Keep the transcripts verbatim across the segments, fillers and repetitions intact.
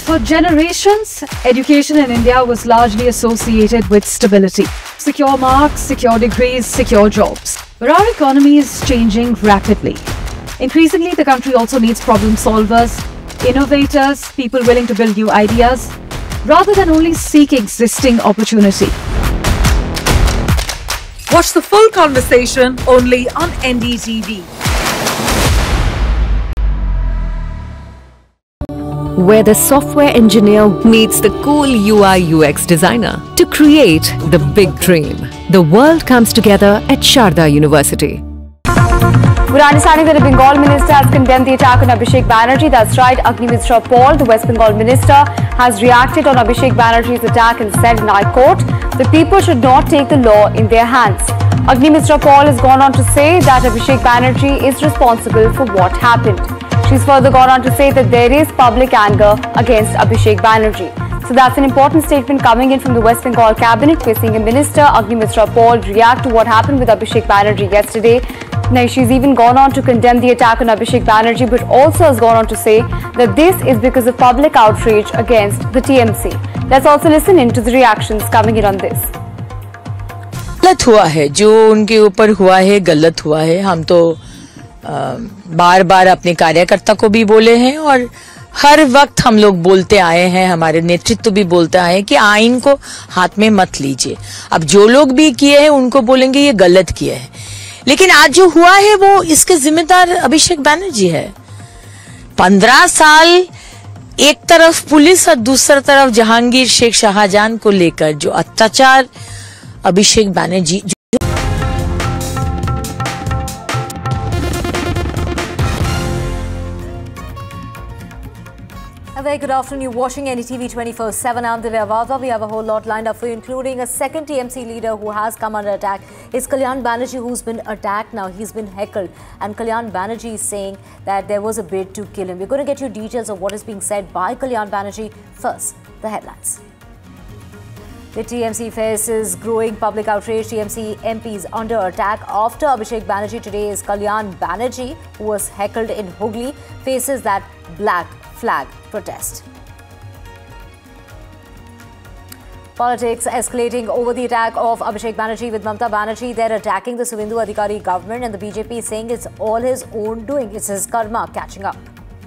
For generations, education in India was largely associated with stability. Secure marks, secure degrees, secure jobs. But our economy is changing rapidly. Increasingly, the country also needs problem solvers, innovators, people willing to build new ideas, rather than only seek existing opportunity. Watch the full conversation only on N D T V. Where the software engineer meets the cool U I U X designer to create the big dream. The world comes together at Sharda University. We're understanding that the Bengal minister has condemned the attack on Abhishek Banerjee. That's right, Agnimitra Paul, the West Bengal minister, has reacted on Abhishek Banerjee's attack and said in High Court that people should not take the law in their hands. Agnimitra Paul has gone on to say that Abhishek Banerjee is responsible for what happened. She's further gone on to say that there is public anger against Abhishek Banerjee. So that's an important statement coming in from the West Bengal cabinet. We're seeing a minister, Agnimitra Paul, react to what happened with Abhishek Banerjee yesterday. Now, she's even gone on to condemn the attack on Abhishek Banerjee, but also has gone on to say that this is because of public outrage against the T M C. Let's also listen in to the reactions coming in on this. गलत हुआ है, जो उनके ऊपर हुआ है गलत हुआ है. हम तो बार बार अपने कार्यकर्ता को भी बोले हैं और हर वक्त हम लोग बोलते आए हैं, हमारे नेतृत्व भी बोलते आए हैं कि आइन को हाथ में मत लीजिए. अब जो लोग भी किए हैं उनको बोलेंगे ये गलत किया है, लेकिन आज जो हुआ है वो इसके जिम्मेदार अभिषेक बैनर्जी है. पंद्रह साल एक तरफ पुलिस और दूसरी तरफ जहांगीर शेख शाहजहां को लेकर जो अत्याचार अभिषेक Banerjee. A very good afternoon. You're watching N D T V twenty-four seven. I'm Divya Vava. We have a whole lot lined up for you, including a second T M C leader who has come under attack. It's Kalyan Banerjee who's been attacked now. He's been heckled. And Kalyan Banerjee is saying that there was a bid to kill him. We're going to get you details of what is being said by Kalyan Banerjee. First, the headlines. The T M C faces growing public outrage. T M C M Ps under attack after Abhishek Banerjee. Today is Kalyan Banerjee, who was heckled in Hooghly, faces that black flag protest. Politics escalating over the attack of Abhishek Banerjee with Mamata Banerjee. They're attacking the Suvendu Adhikari government, and the B J P is saying it's all his own doing. It's his karma catching up.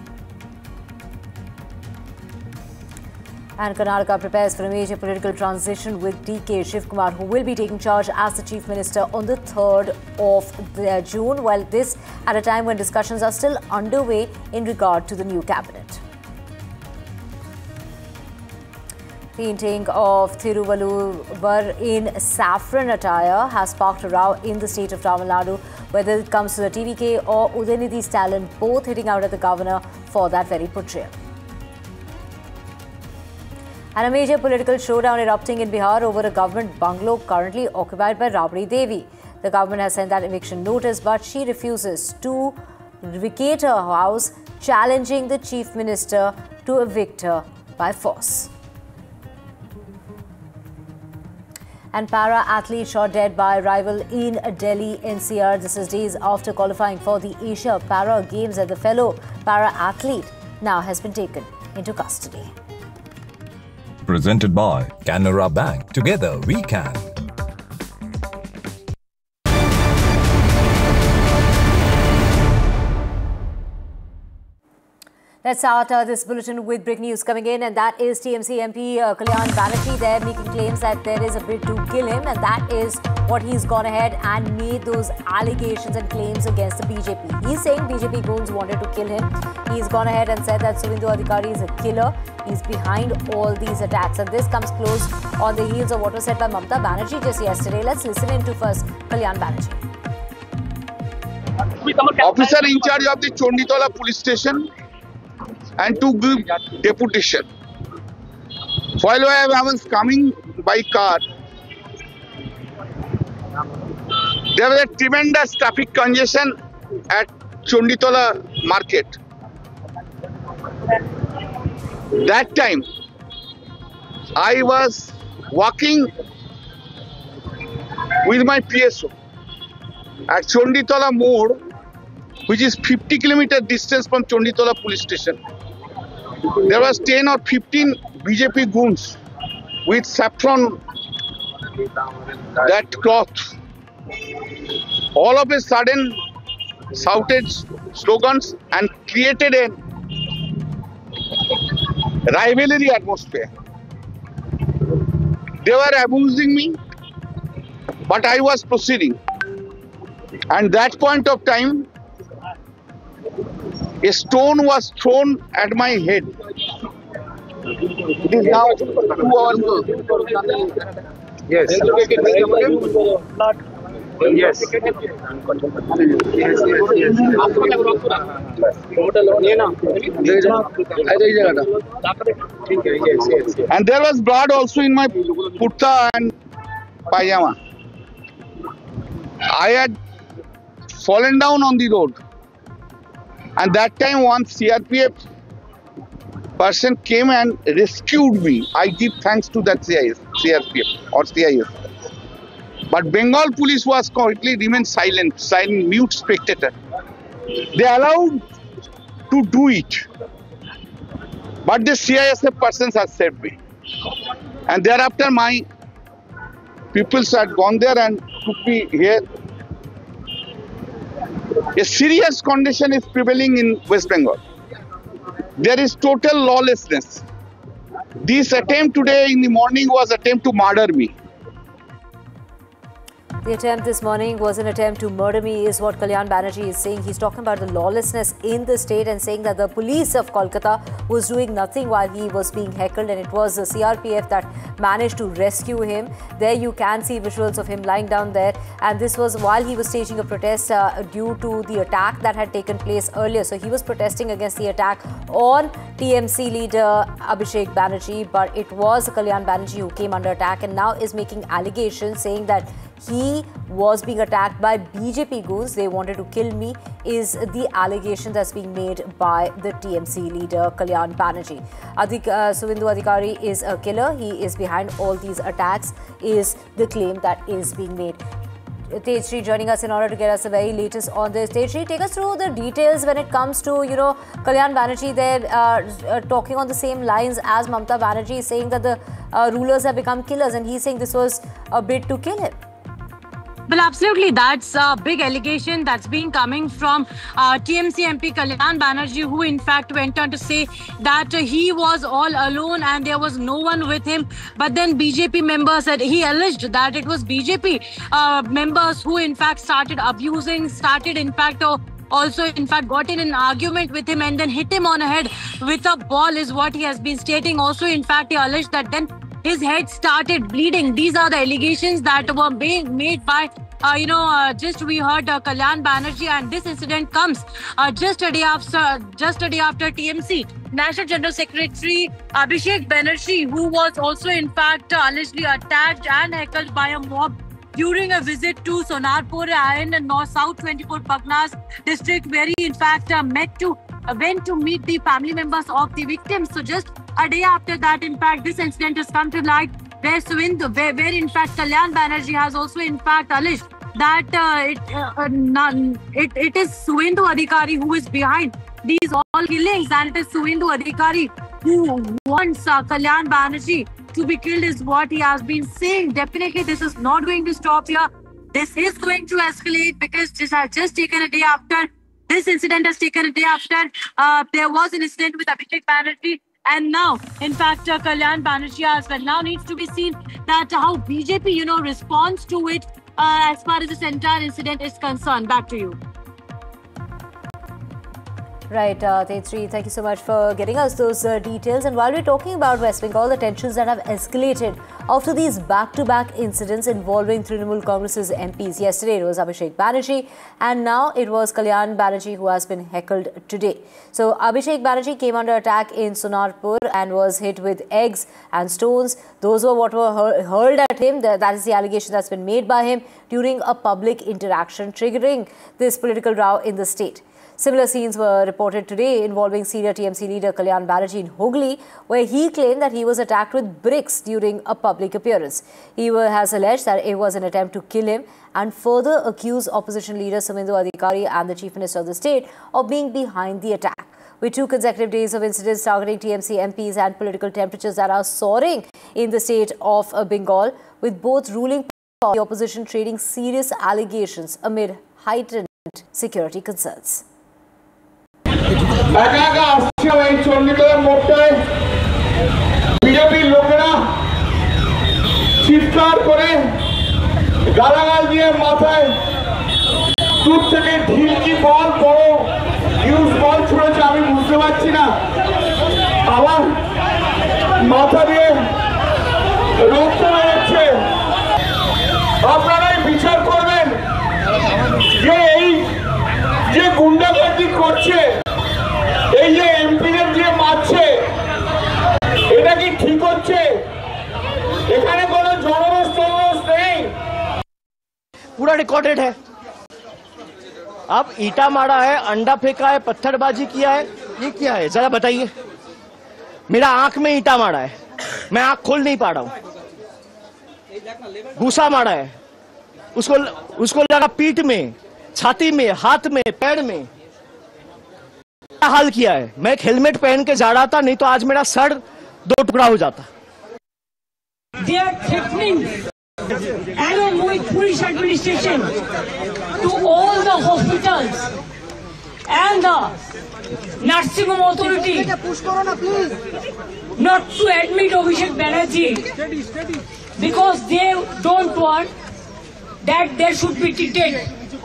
And Karnataka prepares for a major political transition with D K Shivkumar, who will be taking charge as the Chief Minister on the third of June. Well, this at a time when discussions are still underway in regard to the new cabinet. Painting of Thiruvalluvar in saffron attire has sparked a row in the state of Tamil Nadu, whether it comes to the T V K or Udaynidhi Stalin, both hitting out at the governor for that very portrayal. And a major political showdown erupting in Bihar over a government bungalow currently occupied by Rabri Devi. The government has sent that eviction notice, but she refuses to vacate her house, challenging the chief minister to evict her by force. And para-athlete shot dead by rival in Delhi N C R. This is days after qualifying for the Asia Para Games, and the fellow para-athlete now has been taken into custody. Presented by Canara Bank. Together we can. Let's start uh, this bulletin with breaking news coming in, and that is T M C M P uh, Kalyan Banerjee. They're making claims that there is a bid to kill him, and that is what he's gone ahead and made those allegations and claims against the B J P. He's saying B J P goons wanted to kill him. He's gone ahead and said that Suvendu Adhikari is a killer. He's behind all these attacks, and this comes close on the heels of what was said by Mamata Banerjee just yesterday. Let's listen in to first Kalyan Banerjee. Officer in charge of the Chonditola police station and to give deputation. While I was coming by car, there was a tremendous traffic congestion at Chonditola market. That time, I was walking with my P S O at Chonditola Mode, which is fifty kilometer distance from Chonditola police station. there was ten or fifteen B J P goons with saffron, that cloth. All of a sudden shouted slogans and created a rivalry atmosphere. They were abusing me, but I was proceeding. And that point of time, a stone was thrown at my head. It is now two hours ago. Yes. Yes. And there was blood also in my kurta and pajama. I had fallen down on the road. And that time one C R P F person came and rescued me. I give thanks to that C R P F or C I S. But Bengal police was completely remained silent, silent, mute spectator. They allowed to do it. But the C I S F persons have saved me. And thereafter my people had gone there and took me here. A serious condition is prevailing in West Bengal. There is total lawlessness. This attempt today in the morning was attempt to murder me. The attempt this morning was an attempt to murder me is what Kalyan Banerjee is saying. He's talking about the lawlessness in the state and saying that the police of Kolkata was doing nothing while he was being heckled, and it was the C R P F that managed to rescue him. There you can see visuals of him lying down there, and this was while he was staging a protest uh, due to the attack that had taken place earlier. So he was protesting against the attack on T M C leader Abhishek Banerjee, but it was Kalyan Banerjee who came under attack and now is making allegations saying that he was being attacked by B J P goons. They wanted to kill me is the allegation that's being made by the T M C leader Kalyan Banerjee. Adik, uh, Suvendu Adhikari is a killer. He is behind all these attacks is the claim that is being made. Tejshri joining us in order to get us the very latest on this. Tejshri, take us through the details when it comes to, you know, Kalyan Banerjee there uh, uh, talking on the same lines as Mamata Banerjee, saying that the uh, rulers have become killers, and he's saying this was a bid to kill him. Well, absolutely. That's a big allegation that's been coming from uh, T M C M P Kalyan Banerjee, who in fact went on to say that uh, he was all alone and there was no one with him. But then B J P members said, he alleged that it was B J P uh, members who in fact started abusing, started in fact uh, also in fact got in an argument with him and then hit him on the head with a ball is what he has been stating. Also, in fact, he alleged that then his head started bleeding. These are the allegations that were being made by, uh, you know, uh, just we heard uh, Kalyan Banerjee, and this incident comes uh, just a day after, just a day after T M C National General Secretary Abhishek Banerjee, who was also in fact uh, allegedly attacked and heckled by a mob during a visit to Sonarpur and North South twenty-four Parganas district, where he in fact uh, met to uh, went to meet the family members of the victims. So just a day after that, in fact, this incident has come to light, where Suvendu, where, where in fact Kalyan Banerjee has also in fact alleged that uh, it, uh, none, it it is Suvendu Adhikari who is behind these all killings, and it is Suvendu Adhikari who wants uh, Kalyan Banerjee to be killed is what he has been saying. Definitely this is not going to stop here. This is going to escalate because this has just taken a day after, this incident has taken a day after uh, there was an incident with Abhishek Banerjee. And now, in fact, uh, Kalyan Banerjee as well. Now needs to be seen that how B J P, you know, responds to it uh, as far as this entire incident is concerned. Back to you. Right, uh, Tejshri, thank you so much for getting us those uh, details. And while we're talking about West Bengal, the tensions that have escalated after these back-to-back incidents involving Trinamool Congress's M Ps. Yesterday it was Abhishek Banerjee, and now it was Kalyan Banerjee who has been heckled today. So Abhishek Banerjee came under attack in Sonarpur and was hit with eggs and stones. Those were what were hur hurled at him. That is the allegation that's been made by him during a public interaction, triggering this political row in the state. Similar scenes were reported today involving senior T M C leader Kalyan Banerjee in Hooghly, where he claimed that he was attacked with bricks during a public appearance. He has alleged that it was an attempt to kill him and further accused opposition leader Suvendu Adhikari and the Chief Minister of the state of being behind the attack. with two consecutive days of incidents targeting T M C M Ps and political temperatures that are soaring in the state of Bengal, with both ruling party and the opposition trading serious allegations amid heightened security concerns. বিজেপির লোকেরা চিৎকার করে গালাগাল দিয়ে মাথায় দূর থেকে ঢিলকি বল বড় ইউজ বল ছুড়েছে, আমি বুঝতে পারছি না। আবার মাথা দিয়ে রক্ত বেরোচ্ছে। আপনারাই বিচার করবেন যে এই যে গুন্ডাগর্দি করছে, এই যে এমপিদের দিয়ে মারছে, এটা কি ঠিক হচ্ছে? এখানে কোনো জনরোষ টনরোষ নেই, पूरा रिकॉर्डेड है। अब ईटा मारा है, अंडा फेंका है, पत्थरबाजी किया है, ये क्या है जरा बताइए। मेरा आंख में ईटा मारा है, मैं आंख खोल नहीं पा रहा हूं। घूसा मारा है, उसको उसको लगा पीठ में, छाती में, हाथ में, पैर में। क्या हाल किया है। मैं एक हेलमेट पहन के जा रहा था, नहीं तो आज मेरा सर दो टुकड़ा हो जाता। They are threatening along with police administration to all the hospitals and the nursing home authority not to admit Abhishek Banerjee because they don't want that they should be treated.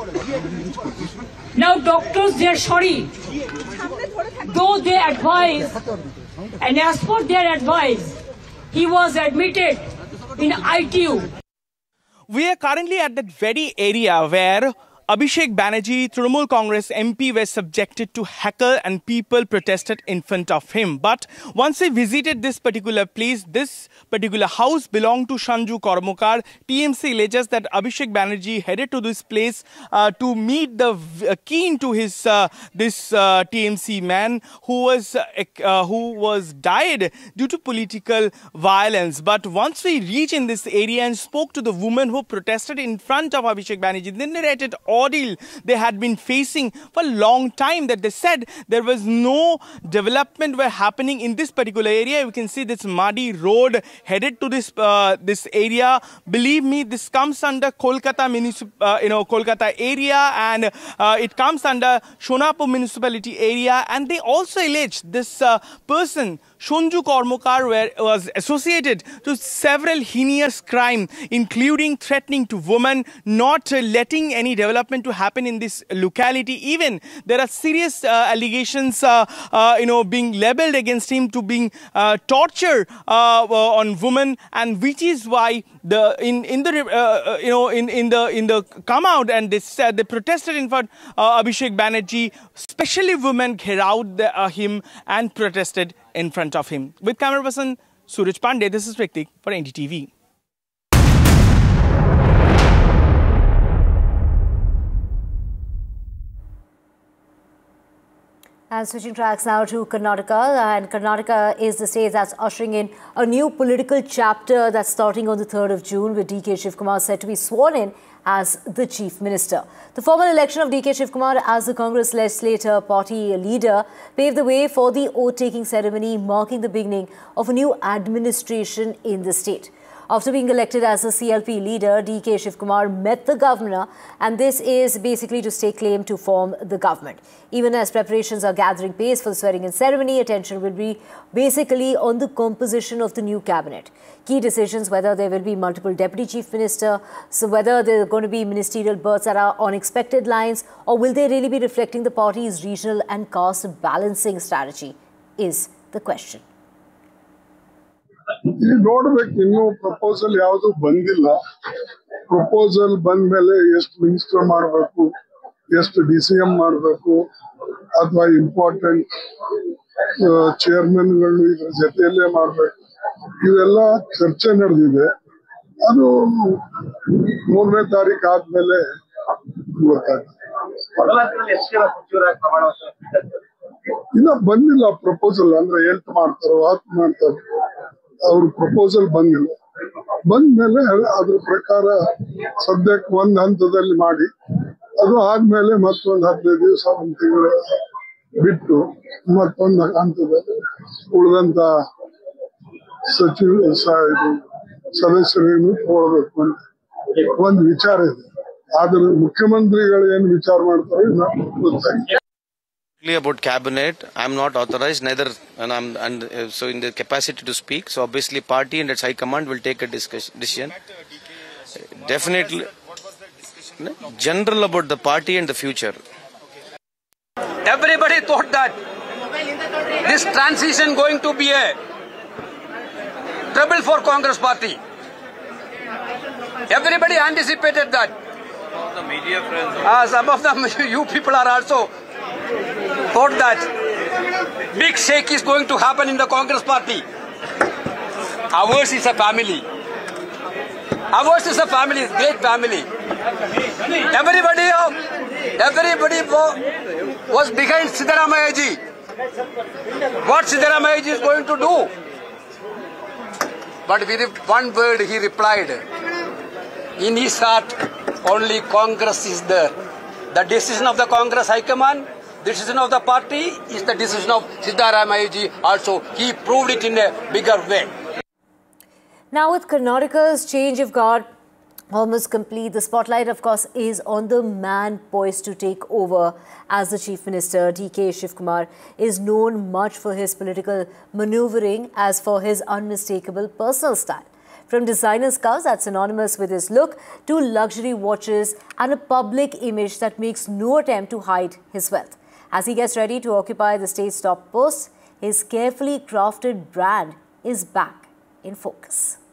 Now doctors, they are sorry, though they advise, and as per their advice, he was admitted in I T U. We are currently at that very area where Abhishek Banerjee, Trinamool Congress M P, were subjected to heckle and people protested in front of him. But once he visited this particular place, this particular house belonged to Sanju Karmakar. T M C alleges that Abhishek Banerjee headed to this place uh, to meet the uh, keen to his uh, this uh, T M C man who was uh, uh, who was died due to political violence. But once we reached in this area and spoke to the woman who protested in front of Abhishek Banerjee, they narrated ordeal they had been facing for a long time, that they said there was no development were happening in this particular area. You can see this muddy road headed to this uh, this area. Believe me, this comes under Kolkata municip uh, you know Kolkata area, and uh, it comes under Shonapur municipality area. And they also allege this uh, person Sanju Karmakar were, was associated to several heinous crime, including threatening to women, not uh, letting any development to happen in this locality. Even there are serious uh, allegations, uh, uh, you know, being labelled against him to being uh, torture uh, on women, and which is why the in in the uh, you know in in the in the come out and they said they protested in front uh, Abhishek Banerjee, especially women, gherowed the, uh, him and protested in front of him. With camera person Suraj Pandey, this is Ritik for N D T V. And switching tracks now to Karnataka, and Karnataka is the state that's ushering in a new political chapter that's starting on the third of June, with D K Shivkumar set to be sworn in as the Chief Minister. The formal election of D K Shivkumar as the Congress legislator party leader paved the way for the oath-taking ceremony, marking the beginning of a new administration in the state. After being elected as the C L P leader, D K Shivkumar met the governor, and this is basically to stake claim to form the government. Even as preparations are gathering pace for the swearing-in ceremony, attention will be basically on the composition of the new cabinet. Key decisions, whether there will be multiple deputy chief minister, so whether there are going to be ministerial berths that are on expected lines, or will they really be reflecting the party's regional and caste balancing strategy, is the question. ಈಗ ನೋಡ್ಬೇಕು, ಇನ್ನು proposal ಯಾವುದು ಬಂದಿಲ್ಲ. Proposal ಬಂದ ಮೇಲೆ ಎಷ್ಟು minister ಮಾಡಬೇಕು, ಎಷ್ಟು ಡಿ ಸಿ ಎಂ ಮಾಡಬೇಕು, ಅಥವಾ ಇಂಪಾರ್ಟೆಂಟ್ ಚೇರ್ಮನ್ಗಳು ಇದ್ರ ಜೊತೆಯಲ್ಲೇ ಮಾಡ್ಬೇಕು, ಇವೆಲ್ಲ ಚರ್ಚೆ ನಡೆದಿದೆ. ಅದು ಮೂರನೇ ತಾರೀಕು ಆದ್ಮೇಲೆ ಗೊತ್ತಾಗ್ತದೆ. ಇನ್ನ ಬಂದಿಲ್ಲ ಪ್ರಪೋಸಲ್, ಅಂದ್ರೆ ಎಂಟು ಮಾಡ್ತಾರೋ ಹತ್ತು ಮಾಡ್ತಾರೋ, ಅವ್ರ ಪ್ರಪೋಸಲ್ ಬಂದಿಲ್ಲ. ಬಂದ್ಮೇಲೆ ಅದ್ರ ಪ್ರಕಾರ ಸದ್ಯಕ್ಕೆ ಒಂದ್ ಹಂತದಲ್ಲಿ ಮಾಡಿ, ಅದು ಆದ್ಮೇಲೆ ಮತ್ತೊಂದು ಹದಿನೈದು ದಿವಸ ಒಂದ್ ತಿಂಗಳು ಬಿಟ್ಟು ಮತ್ತೊಂದು ಹಂತದಲ್ಲಿ ಉಳಿದಂತ ಸಚಿವ ಸದಸ್ಯರೇನು ತಗೊಳ್ಬೇಕು ಅಂತ ಒಂದು ವಿಚಾರ ಇದೆ. ಆದ್ರೆ ಮುಖ್ಯಮಂತ್ರಿಗಳು ಏನು ವಿಚಾರ ಮಾಡ್ತಾರೆ ಗೊತ್ತಾಗಿದೆ. About cabinet, I am not authorized, neither, and I'm and uh, so in the capacity to speak. So obviously, party and its high command will take a discussion, decision. Definitely, general about the party and the future. Everybody thought that this transition going to be a trouble for Congress party. Everybody anticipated that. The media friends. Uh, some of them, you people are also thought that big shake is going to happen in the Congress party. Ours is a family. Ours is a family, great family. Everybody, everybody was behind Siddaramaiah ji. What Siddaramaiah ji is going to do? But with one word he replied, in his heart only Congress is there. The decision of the Congress High Command, the decision of the party is the decision of Siddaramaiah ji also. He proved it in a bigger way. Now with Karnataka's change of guard almost complete, the spotlight of course is on the man poised to take over as the Chief Minister. D K Shivkumar is known much for his political manoeuvring as for his unmistakable personal style. From designer scarves that's synonymous with his look to luxury watches and a public image that makes no attempt to hide his wealth. As he gets ready to occupy the state's top post, his carefully crafted brand is back in focus.